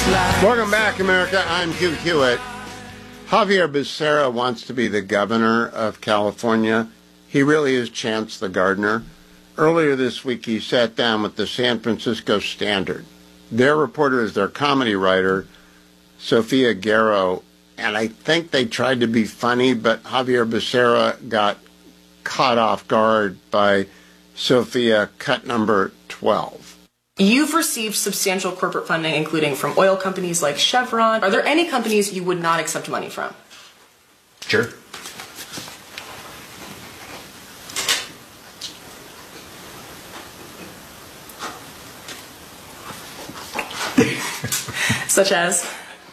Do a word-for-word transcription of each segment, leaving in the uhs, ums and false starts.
Welcome back, America. I'm Hugh Hewitt. Javier Becerra wants to be the governor of California. He really is Chance the Gardener. Earlier this week, he sat down with the San Francisco Standard. Their reporter is their comedy writer, Sofia Garro, and I think they tried to be funny, but Javier Becerra got caught off guard by Sofia cut number twelve. You've received substantial corporate funding, including from oil companies like Chevron. Are there any companies you would not accept money from? Sure. Such as?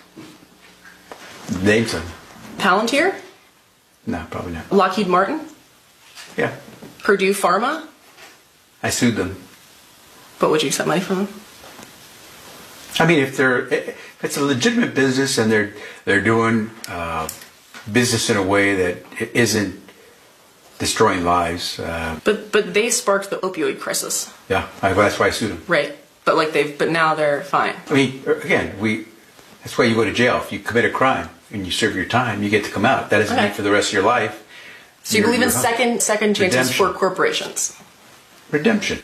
Name some. Palantir? No, probably not. Lockheed Martin? Yeah. Purdue Pharma? I sued them. But would you accept money from them? I mean, if they're if it's a legitimate business and they're they're doing uh, business in a way that isn't destroying lives. Uh, but but they sparked the opioid crisis. Yeah, I, well, that's why I sued them. Right, but like they've but now they're fine. I mean, again, we that's why you go to jail. If you commit a crime and you serve your time, you get to come out. That doesn't okay. mean for the rest of your life. So you believe in second second chances Redemption. for corporations? Redemption.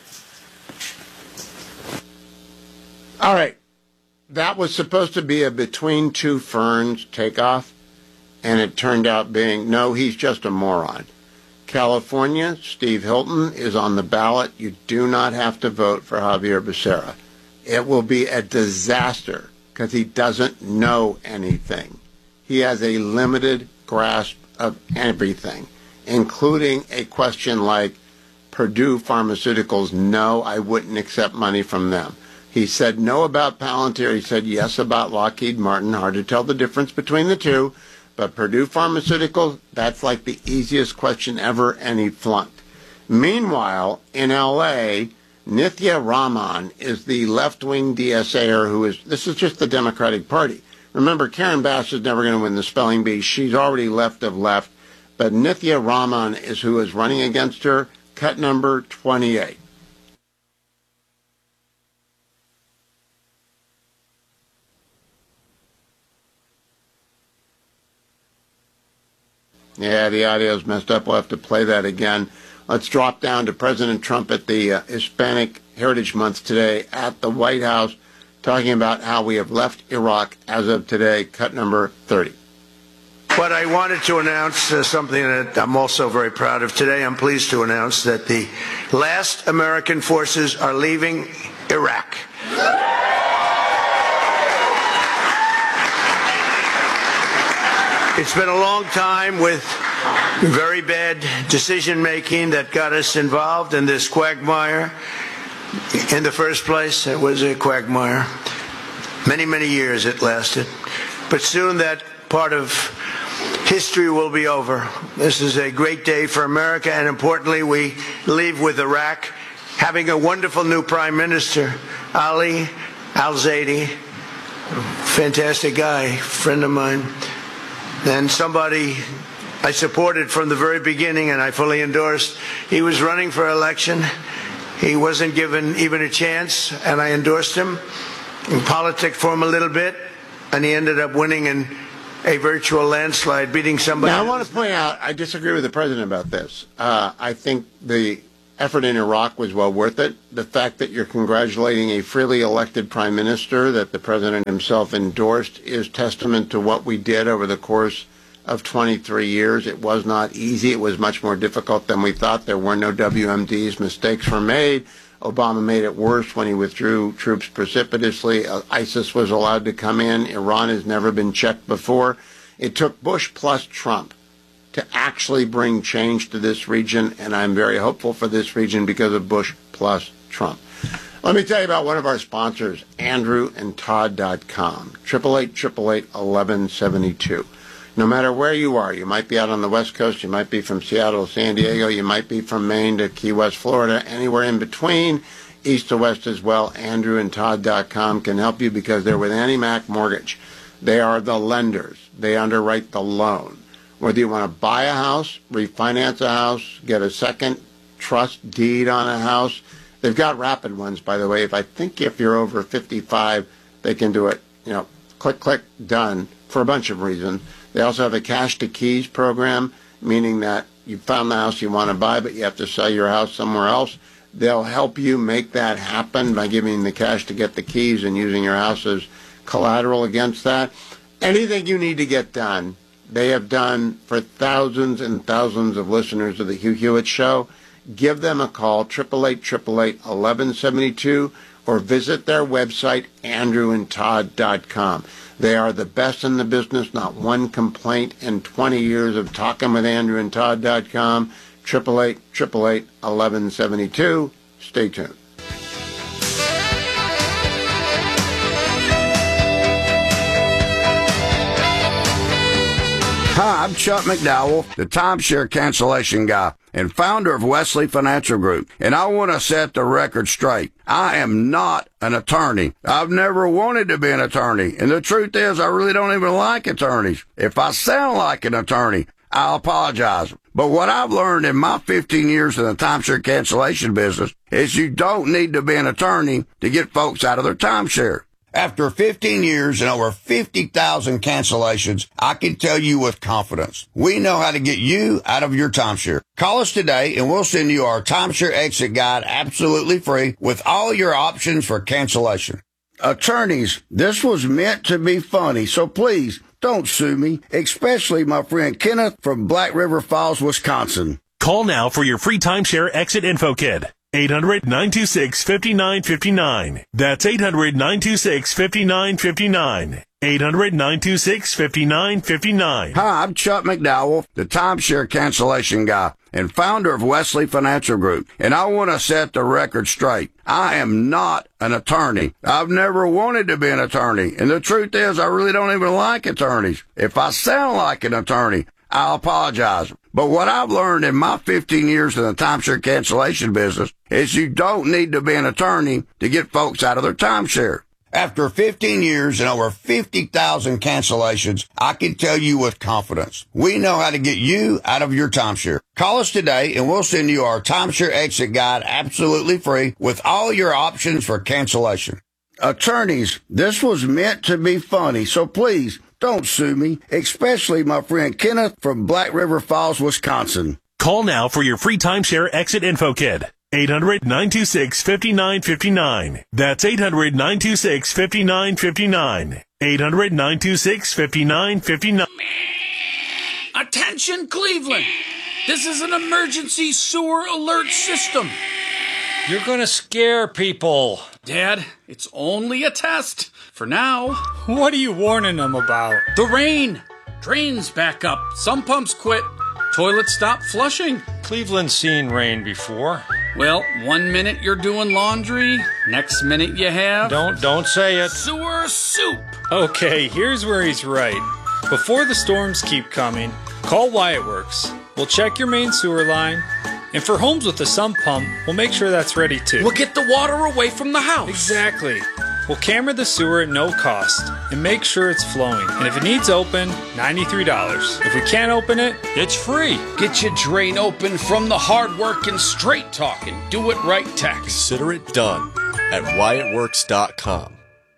All right. That was supposed to be a Between Two Ferns takeoff, and it turned out being, no, he's just a moron. California, Steve Hilton is on the ballot. You do not have to vote for Javier Becerra. It will be a disaster because he doesn't know anything. He has a limited grasp of everything, including a question like Purdue Pharmaceuticals. No, I wouldn't accept money from them. He said no about Palantir. He said yes about Lockheed Martin. Hard to tell the difference between the two. But Purdue Pharmaceuticals, that's like the easiest question ever, and he flunked. Meanwhile, in L A, Nithya Raman is the left-wing D S A-er who is, this is just the Democratic Party. Remember, Karen Bass is never going to win the spelling bee. She's already left of left. But Nithya Raman is who is running against her, cut number twenty-eight. Yeah, the audio's messed up. We'll have to play that again. Let's drop down to President Trump at the uh, Hispanic Heritage Month today at the White House, talking about how we have left Iraq as of today, cut number thirty. But I wanted to announce uh, something that I'm also very proud of today. I'm pleased to announce that the last American forces are leaving Iraq. It's been a long time with very bad decision-making that got us involved in this quagmire. In the first place, it was a quagmire. Many, many years it lasted. But soon that part of history will be over. This is a great day for America, and importantly, we leave with Iraq having a wonderful new Prime Minister, Ali Al-Zaidi. Fantastic guy, friend of mine. And somebody I supported from the very beginning and I fully endorsed. He was running for election. He wasn't given even a chance, and I endorsed him. In politics for him a little bit, and he ended up winning in a virtual landslide, beating somebody. Now, I want to point out, I disagree with the president about this. Uh, I think the effort in Iraq was well worth it. The fact that you're congratulating a freely elected prime minister that the president himself endorsed is testament to what we did over the course of twenty-three years. It was not easy. It was much more difficult than we thought. There were no W M Ds. Mistakes were made. Obama made it worse when he withdrew troops precipitously. Uh, ISIS was allowed to come in. Iran has never been checked before. It took Bush plus Trump to actually bring change to this region, and I'm very hopeful for this region because of Bush plus Trump. Let me tell you about one of our sponsors, Andrew and Todd dot com, eight eight eight, eight eight eight, eleven seventy-two. No matter where you are, you might be out on the West Coast, you might be from Seattle to San Diego, you might be from Maine to Key West, Florida, anywhere in between, east to west as well. Andrew and Todd dot com can help you because they're with AnnieMac Mortgage. They are the lenders. They underwrite the loan. Whether you want to buy a house, refinance a house, get a second trust deed on a house, they've got rapid ones, by the way. If I think if you're over fifty-five, they can do it you know, click, click, done for a bunch of reasons. They also have a cash to keys program, meaning that you found the house you want to buy, but you have to sell your house somewhere else. They'll help you make that happen by giving you the cash to get the keys and using your house as collateral against that. Anything you need to get done, they have done for thousands and thousands of listeners of the Hugh Hewitt Show. Give them a call, eight eight eight, eight eight eight, one one seven two, or visit their website, andrew and todd dot com. They are the best in the business, not one complaint in twenty years of talking with andrew and todd dot com. eight eight eight, eight eight eight, one one seven two. Stay tuned. Hi, I'm Chuck McDowell, the timeshare cancellation guy and founder of Wesley Financial Group, and I want to set the record straight. I am not an attorney. I've never wanted to be an attorney, and the truth is I really don't even like attorneys. If I sound like an attorney, I'll apologize. But what I've learned in my fifteen years in the timeshare cancellation business is you don't need to be an attorney to get folks out of their timeshare. After fifteen years and over fifty thousand cancellations, I can tell you with confidence, we know how to get you out of your timeshare. Call us today and we'll send you our timeshare exit guide absolutely free with all your options for cancellation. Attorneys, this was meant to be funny, so please don't sue me, especially my friend Kenneth from Black River Falls, Wisconsin. Call now for your free timeshare exit info kit. eight hundred, nine two six, five nine five nine. That's eight hundred, nine two six, five nine five nine. eight hundred, nine two six, five nine five nine. Hi, I'm Chuck McDowell, the timeshare cancellation guy and founder of Wesley Financial Group, and I want to set the record straight. I am not an attorney. I've never wanted to be an attorney, and the truth is I really don't even like attorneys. If I sound like an attorney, I'll apologize. But what I've learned in my fifteen years in the timeshare cancellation business is you don't need to be an attorney to get folks out of their timeshare. After fifteen years and over fifty thousand cancellations, I can tell you with confidence, we know how to get you out of your timeshare. Call us today and we'll send you our timeshare exit guide absolutely free with all your options for cancellation. Attorneys, this was meant to be funny, so please don't sue me, especially my friend Kenneth from Black River Falls, Wisconsin. Call now for your free timeshare exit info kit. eight hundred, nine two six, five nine five nine. That's eight hundred, nine two six, five nine five nine. eight hundred, nine two six, five nine five nine. Attention, Cleveland! This is an emergency sewer alert system. You're gonna scare people. Dad, it's only a test. For now. What are you warning them about? The rain. Drains back up. Some pumps quit. Toilets stop flushing. Cleveland's seen rain before. Well, one minute you're doing laundry, next minute you have... Don't, don't say it. Sewer soup. Okay, here's where he's right. Before the storms keep coming, call Wyatt Works. We'll check your main sewer line. And for homes with a sump pump, we'll make sure that's ready too. We'll get the water away from the house. Exactly. We'll camera the sewer at no cost and make sure it's flowing. And if it needs open, ninety-three dollars. If we can't open it, it's free. Get your drain open from the hard work and straight talking. Do it right tax. Consider it done at wyatt works dot com.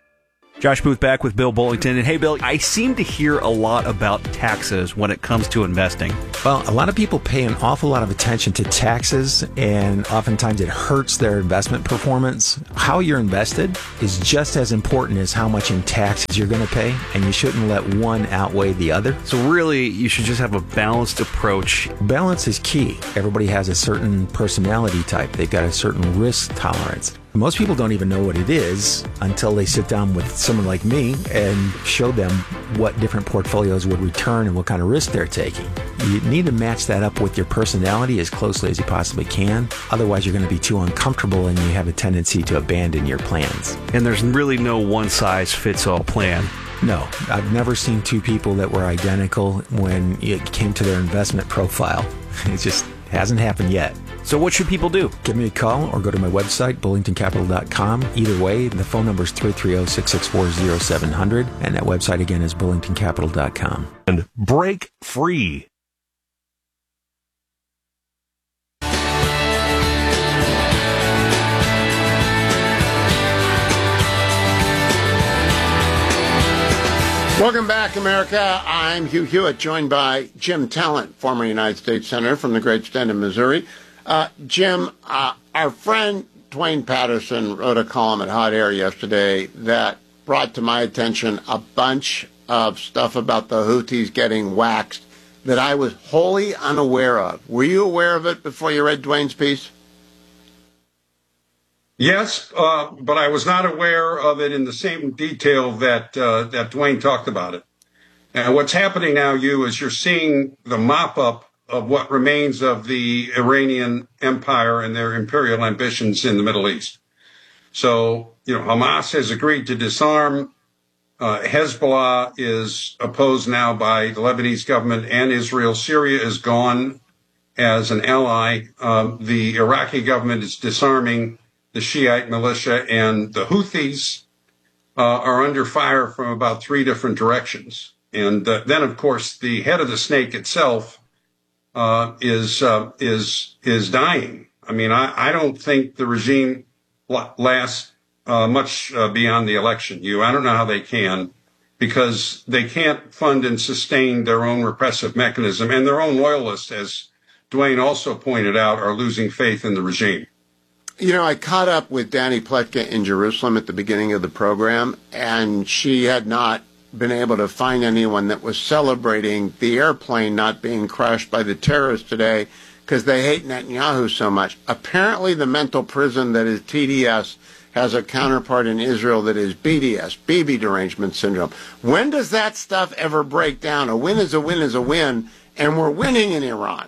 Josh Booth back with Bill Bullington. And hey, Bill, I seem to hear a lot about taxes when it comes to investing. Well, a lot of people pay an awful lot of attention to taxes, and oftentimes it hurts their investment performance. How you're invested is just as important as how much in taxes you're going to pay, and you shouldn't let one outweigh the other. So really, you should just have a balanced approach. Balance is key. Everybody has a certain personality type. They've got a certain risk tolerance. Most people don't even know what it is until they sit down with someone like me and show them what different portfolios would return and what kind of risk they're taking. You need to match that up with your personality as closely as you possibly can. Otherwise, you're going to be too uncomfortable and you have a tendency to abandon your plans. And there's really no one-size-fits-all plan. No, I've never seen two people that were identical when it came to their investment profile. It just hasn't happened yet. So what should people do? Give me a call or go to my website, bullington capital dot com. Either way, the phone number is three three zero, six six four, zero seven zero zero, and that website again is bullington capital dot com. And break free. Welcome back, America. I'm Hugh Hewitt, joined by Jim Talent, former United States Senator from the great state of Missouri. Uh, Jim, uh, our friend Dwayne Patterson wrote a column at Hot Air yesterday that brought to my attention a bunch of stuff about the Houthis getting waxed that I was wholly unaware of. Were you aware of it before you read Dwayne's piece? Yes, uh, but I was not aware of it in the same detail that uh, that Dwayne talked about it. And what's happening now, you, is you're seeing the mop-up of what remains of the Iranian empire and their imperial ambitions in the Middle East. So, you know, Hamas has agreed to disarm. Uh, Hezbollah is opposed now by the Lebanese government and Israel. Syria is gone as an ally. Um, the Iraqi government is disarming the Shiite militia, and the Houthis uh, are under fire from about three different directions. And uh, then, of course, the head of the snake itself uh, is uh, is is dying. I mean, I, I don't think the regime lasts uh, much uh, beyond the election. You, I don't know how they can, because they can't fund and sustain their own repressive mechanism, and their own loyalists, as Dwayne also pointed out, are losing faith in the regime. You know, I caught up with Danny Pletka in Jerusalem at the beginning of the program, and she had not been able to find anyone that was celebrating the airplane not being crashed by the terrorists today because they hate Netanyahu so much. Apparently, the mental prison that is T D S has a counterpart in Israel that is B D S, Bibi derangement syndrome. When does that stuff ever break down? A win is a win is a win, and we're winning in Iran.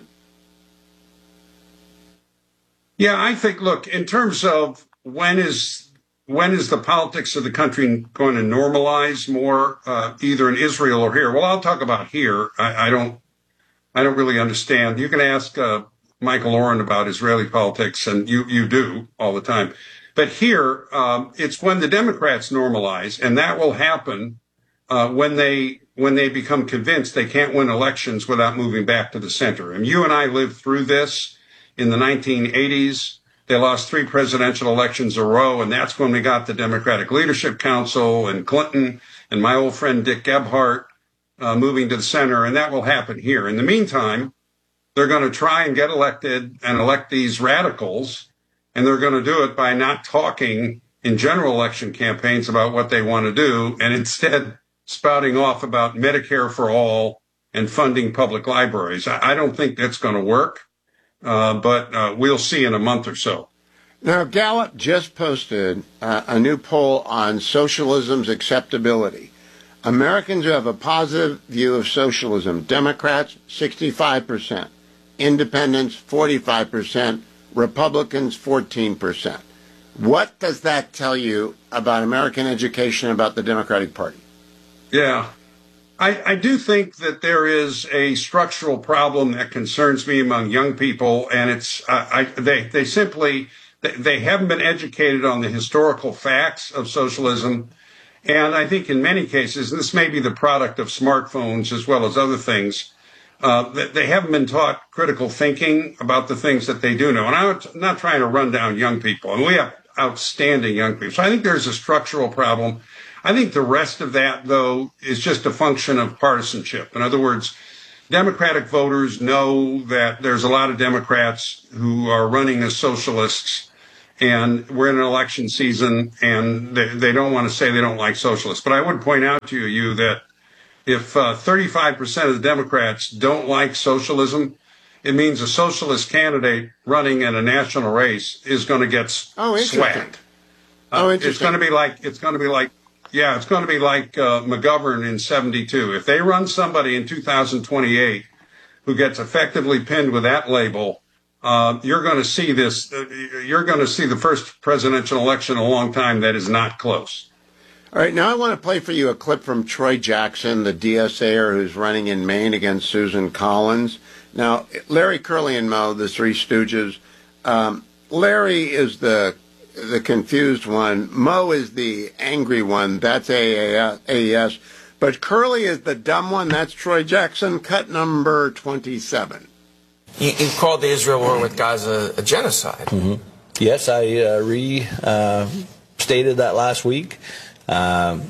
Yeah, I think, look, in terms of when is when is the politics of the country going to normalize more, uh, either in Israel or here? Well, I'll talk about here. I, I don't I don't really understand. You can ask uh, Michael Oren about Israeli politics, and you, you do all the time. But here, um, it's when the Democrats normalize, and that will happen uh, when they when they become convinced they can't win elections without moving back to the center. And you and I lived through this. In the nineteen eighties, they lost three presidential elections in a row, and that's when we got the Democratic Leadership Council and Clinton and my old friend Dick Gebhardt uh, moving to the center, and that will happen here. In the meantime, they're going to try and get elected and elect these radicals, and they're going to do it by not talking in general election campaigns about what they want to do, and instead spouting off about Medicare for all and funding public libraries. I, I don't think that's going to work. Uh, but uh, we'll see in a month or so. Now, Gallup just posted uh, a new poll on socialism's acceptability. Americans who have a positive view of socialism, Democrats, sixty-five percent, independents, forty-five percent, Republicans, fourteen percent. What does that tell you about American education, about the Democratic Party? Yeah. I, I do think that there is a structural problem that concerns me among young people, and it's uh, I, they they simply they haven't been educated on the historical facts of socialism, and I think in many cases this may be the product of smartphones as well as other things. Uh, that they haven't been taught critical thinking about the things that they do know, and I'm not trying to run down young people, and we have outstanding young people. So I think there's a structural problem. I think the rest of that, though, is just a function of partisanship. In other words, Democratic voters know that there's a lot of Democrats who are running as socialists, and we're in an election season, and they, they don't want to say they don't like socialists. But I would point out to you, you that if uh, thirty-five percent of the Democrats don't like socialism, it means a socialist candidate running in a national race is going to get oh, swacked. Uh, oh, it's going to be like it's going to be like. Yeah, it's going to be like uh, McGovern in seventy-two. If they run somebody in two thousand twenty-eight who gets effectively pinned with that label, uh, you're going to see this. Uh, you're going to see the first presidential election in a long time that is not close. All right, now I want to play for you a clip from Troy Jackson, the D S A-er who's running in Maine against Susan Collins. Now, Larry, Curly, and Moe, the Three Stooges, um, Larry is the the confused one. Moe is the angry one. That's A A S. But Curly is the dumb one. That's Troy Jackson. Cut number twenty-seven. You, you called the Israel war with Gaza a genocide. Mm-hmm. Yes, I uh, re uh, stated that last week. Um,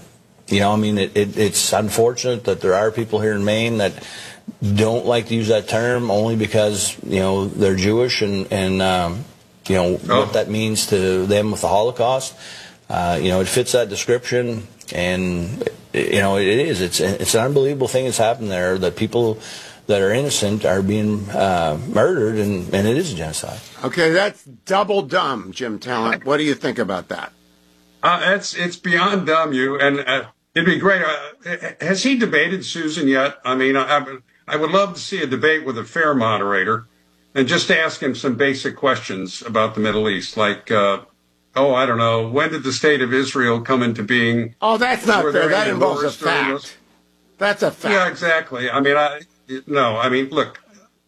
you know, I mean, it, it, it's unfortunate that there are people here in Maine that don't like to use that term only because, you know, they're Jewish and, and um, you know, oh. what that means to them with the Holocaust. Uh, you know, it fits that description, and, you know, it is. It's, it's an unbelievable thing that's happened there, that people that are innocent are being uh, murdered, and, and it is a genocide. Okay, that's double dumb, Jim Talent. What do you think about that? Uh, it's it's beyond dumb, you, and uh, it'd be great. Uh, has he debated Susan yet? I mean, I, I would love to see a debate with a fair moderator and just ask him some basic questions about the Middle East, like, uh, oh, I don't know, when did the state of Israel come into being? Oh, that's not fair. That involves a fact. That's a fact. Yeah, exactly. I mean, I no, I mean, look,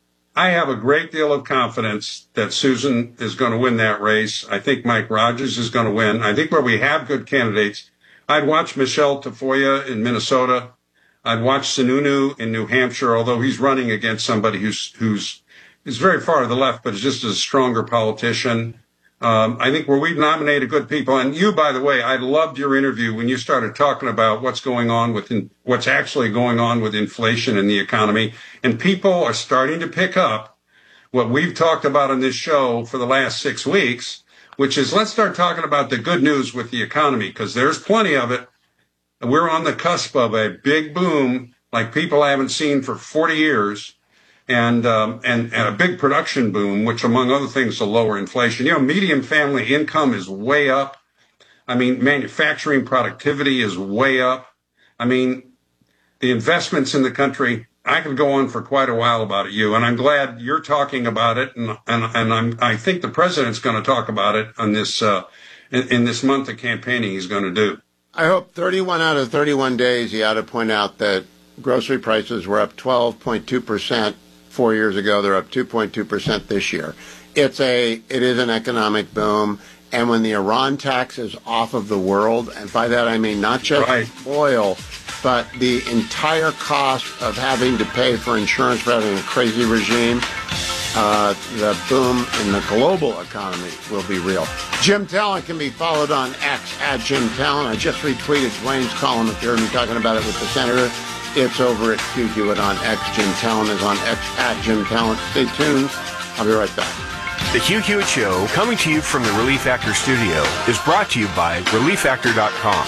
I have a great deal of confidence that Susan is going to win that race. I think Mike Rogers is going to win. I think where we have good candidates, I'd watch Michelle Tafoya in Minnesota. I'd watch Sununu in New Hampshire, although he's running against somebody who's who's is very far to the left, but is just a stronger politician. Um, I think where we've nominated good people, and you, by the way, I loved your interview when you started talking about what's going on with, in, what's actually going on with inflation in the economy. And people are starting to pick up what we've talked about on this show for the last six weeks, which is let's start talking about the good news with the economy, because there's plenty of it. We're on the cusp of a big boom like people haven't seen for forty years. And, um, and, and a big production boom, which among other things will lower inflation. You know, median family income is way up. I mean, manufacturing productivity is way up. I mean, the investments in the country, I could go on for quite a while about it, you, and I'm glad you're talking about it. And, and, and I'm, I think the president's going to talk about it on this, uh, in, in this month of campaigning he's going to do. I hope thirty-one out of thirty-one days he ought to point out that grocery prices were up twelve point two percent. Four years ago, they're up two point two percent this year. It's a, it is an economic boom. And when the Iran tax is off of the world, and by that I mean not just right. oil, but the entire cost of having to pay for insurance for having a crazy regime, uh, the boom in the global economy will be real. Jim Talent can be followed on X at Jim Talent. I just retweeted Dwayne's column if you heard me talking about it with the senator. It's over at Q Do It on X. Jim Talent is on X at Jim Talent. Stay tuned. I'll be right back. The Hugh Hewitt Show, coming to you from the Relief Factor studio, is brought to you by relief factor dot com.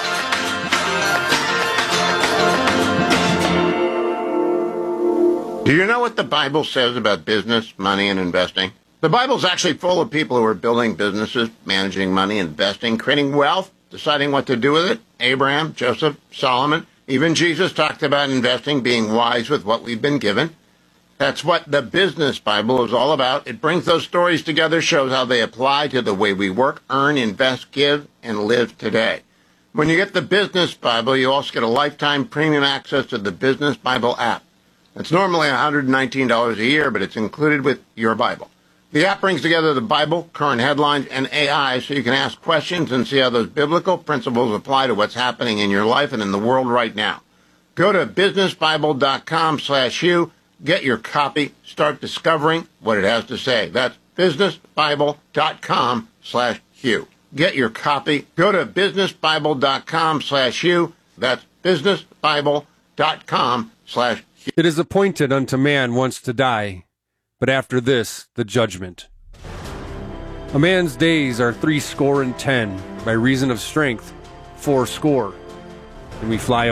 Do you know what the Bible says about business, money, and investing? The Bible's actually full of people who are building businesses, managing money, investing, creating wealth, deciding what to do with it. Abraham, Joseph, Solomon. Even Jesus talked about investing, being wise with what we've been given. That's what the Business Bible is all about. It brings those stories together, shows how they apply to the way we work, earn, invest, give, and live today. When you get the Business Bible, you also get a lifetime premium access to the Business Bible app. It's normally one hundred nineteen dollars a year, but it's included with your Bible. The app brings together the Bible, current headlines, and A I so you can ask questions and see how those biblical principles apply to what's happening in your life and in the world right now. Go to business bible dot com slash Hugh, get your copy, start discovering what it has to say. That's business bible dot com slash Hugh. Get your copy. Go to business bible dot com slash Hugh. That's business bible dot com slash Hugh. It is appointed unto man once to die, but after this, the judgment. A man's days are threescore and ten, by reason of strength, fourscore, and we fly